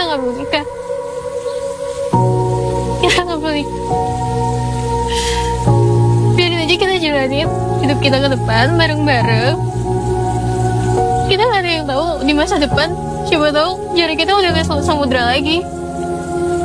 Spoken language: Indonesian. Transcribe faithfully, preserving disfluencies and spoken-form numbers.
kita nggak perlu nikah. Kita nggak perlu nikah. Biarin aja kita jalanin hidup kita ke depan bareng-bareng. Kita nggak ada yang tahu di masa depan. Siapa tahu jari kita udah ke samudra lagi.